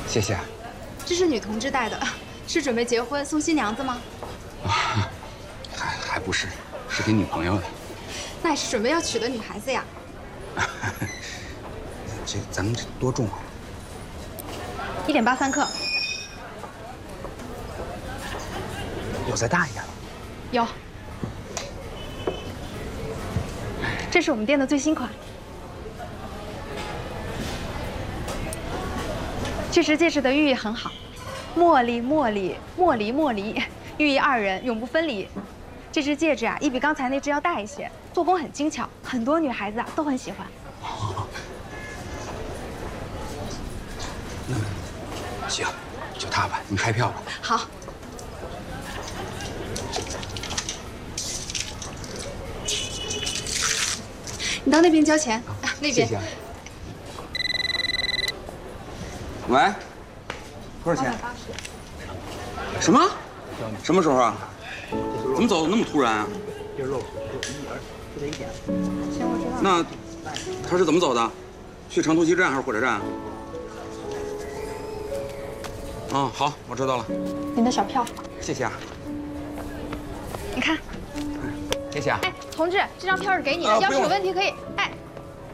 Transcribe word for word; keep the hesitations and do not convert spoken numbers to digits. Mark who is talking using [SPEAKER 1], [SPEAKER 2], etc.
[SPEAKER 1] 谢谢。
[SPEAKER 2] 这是女同志带的，是准备结婚送新娘子吗？
[SPEAKER 1] 啊，还还不是，是给女朋友的。
[SPEAKER 2] 那也是准备要娶的女孩子呀。
[SPEAKER 1] 这咱们这多重啊？
[SPEAKER 2] 一点八三克。
[SPEAKER 1] 有再大一点的？
[SPEAKER 2] 有。这是我们店的最新款。这只戒指的寓意很好，茉莉茉莉莫离莫离，寓意二人永不分离。这只戒指啊，也比刚才那只要大一些，做工很精巧，很多女孩子啊都很喜欢。
[SPEAKER 1] 那行，就它吧，你开票吧。
[SPEAKER 2] 好。你到那边交钱，啊、那边。
[SPEAKER 1] 谢谢。喂，多少钱？什么？什么时候啊？怎么走的那么突然啊？
[SPEAKER 2] 行，我知道。
[SPEAKER 1] 那他是怎么走的？去长途西站还是火车站？啊，好，我知道了。
[SPEAKER 2] 你的小票。
[SPEAKER 1] 谢谢啊。
[SPEAKER 2] 你看。
[SPEAKER 1] 谢谢啊。
[SPEAKER 2] 哎，同志，这张票是给你的，要是有问题可以。哎。